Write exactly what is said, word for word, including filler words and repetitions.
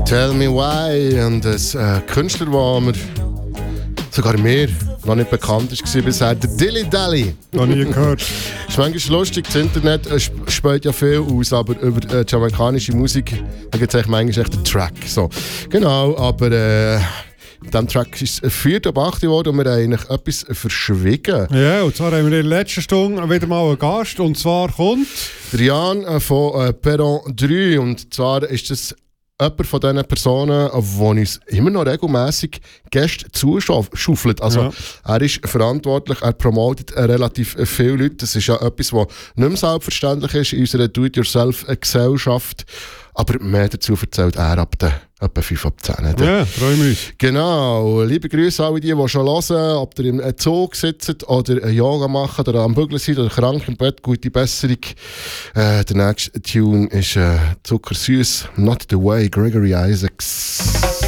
Tell Me Why. Und ein äh, Künstler, der mir, sogar mir, noch nicht bekannt war bisher, der Dilly Dally. Noch nie gehört. Ist manchmal lustig, das Internet äh, spielt ja viel aus, aber über äh, jamaikanische Musik gibt es eigentlich manchmal echt einen Track. So. Genau, aber äh, diesem Track ist vier ab acht geworden und wir haben eigentlich etwas verschwiegen. Ja, und zwar haben wir in der letzten Stunde wieder mal einen Gast, und zwar kommt... Der Jan äh, von äh, Perron drei, und zwar ist das jemand von diesen Personen, die uns immer noch regelmässig Gäste zuschaufelt. Also, ja. Er ist verantwortlich, er promotet relativ viele Leute. Das ist ja etwas, was nicht mehr selbstverständlich ist in unserer Do-it-yourself-Gesellschaft. Aber mehr dazu erzählt er ab den etwa fünf ab zehn. Ja, freue mich. Genau. Liebe Grüße an alle, die, die schon hören, ob ihr im Zug sitzt oder Yoga macht oder am Bügeln seid oder krank im Bett, gute Besserung. Äh, der nächste Tune ist äh, zuckersüß, Not the Way, Gregory Isaacs.